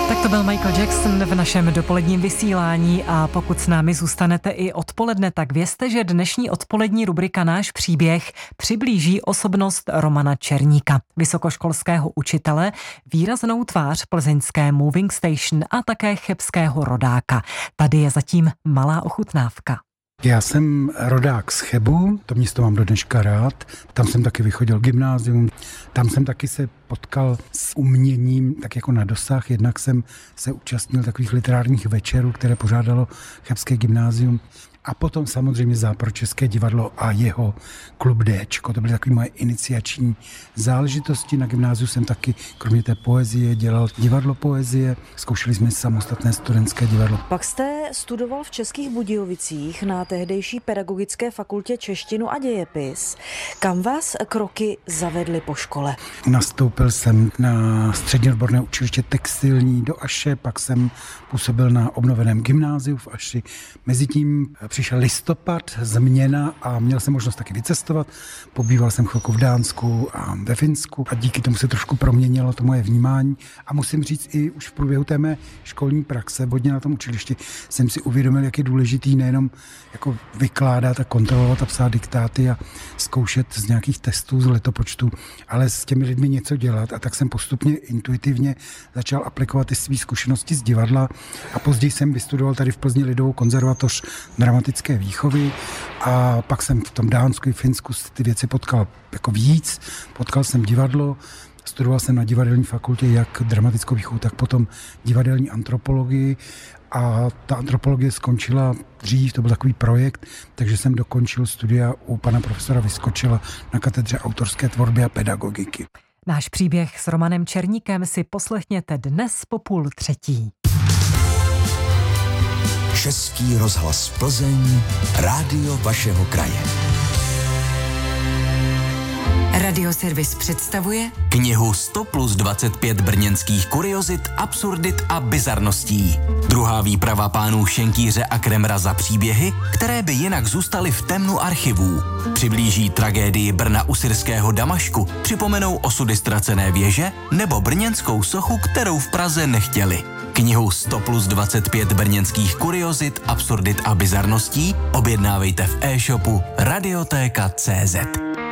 Tak to byl Michael Jackson v našem dopoledním vysílání a pokud s námi zůstanete i odpoledne, tak vězte, že dnešní odpolední rubrika Náš příběh přiblíží osobnost Romana Černíka, vysokoškolského učitele, výraznou tvář plzeňské Moving Station a také chebského rodáka. Tady je zatím malá ochutnávka. Já jsem rodák z Chebu, to město mám do dneška rád, tam jsem taky vychodil gymnázium, tam jsem taky se potkal s uměním tak jako na dosah, jednak jsem se účastnil takových literárních večerů, které pořádalo chebské gymnázium. A potom samozřejmě Západočeské divadlo a jeho klub Déčko. To byly takové moje iniciační záležitosti. Na gymnáziu jsem taky, kromě té poezie, dělal divadlo poezie. Zkoušeli jsme samostatné studentské divadlo. Pak jste studoval v Českých Budějovicích na tehdejší pedagogické fakultě češtinu a dějepis. Kam vás kroky zavedly po škole? Nastoupil jsem na střední odborné učiliště textilní do Aše, pak jsem působil na obnoveném gymnáziu v Aši. Mezitím přišel listopad, změna a měl jsem možnost taky vycestovat. Pobýval jsem chvilku v Dánsku a ve Finsku a díky tomu se trošku proměnilo to moje vnímání. A musím říct i už v průběhu té mé školní praxe, hodně na tom učilišti, jsem si uvědomil, jak je důležitý nejenom jako vykládat a kontrolovat a psát diktáty a zkoušet z nějakých testů, z letopočtu, ale s těmi lidmi něco dělat. A tak jsem postupně intuitivně začal aplikovat ty své zkušenosti z divadla a později jsem vystudoval tady v Plzni Lidovou konzervatoř dramatické výchovy a pak jsem v tom Dánsku i Finsku ty věci potkal jako víc. Potkal jsem divadlo, studoval jsem na divadelní fakultě jak dramatickou výchovu, tak potom divadelní antropologii a ta antropologie skončila dřív, to byl takový projekt, takže jsem dokončil studia u pana profesora Vyskočila na katedře autorské tvorby a pedagogiky. Náš příběh s Romanem Černíkem si poslechněte dnes po 2:30. Český rozhlas Plzeň, rádio vašeho kraje. Radioservis představuje Knihu 100+25 brněnských kuriozit, absurdit a bizarností. Druhá výprava pánů Šenkýře a Kremra za příběhy, které by jinak zůstaly v temnu archivů. Přiblíží tragédii Brna u syrského Damašku, připomenou osudy ztracené věže nebo brněnskou sochu, kterou v Praze nechtěli. Knihu 100+25 brněnských kuriozit, absurdit a bizarností objednávejte v e-shopu Radiotéka.cz.